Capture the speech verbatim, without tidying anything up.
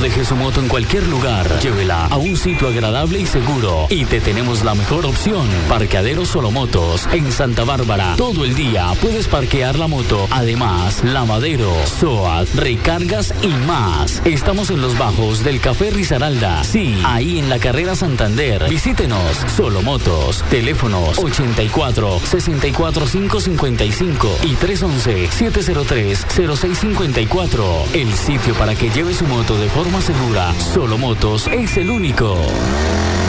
deje su moto en cualquier lugar. Llévela a un sitio agradable y seguro. Y te tenemos la mejor opción. Parqueadero Solomotos en Santa Bárbara. Todo el día puedes parquear la moto. Además, lavadero, S O A T, recargas y más. Estamos en los bajos del Café Risaralda. Sí, ahí en la carrera Santander. Visítenos. Solomotos. Teléfonos ochenta y cuatro, sesenta y cuatro, quinientos cincuenta y cinco y trescientos once, setecientos tres, cero seis cincuenta y cuatro. El sitio para que lleve su moto de forma segura. Solomotos es el único.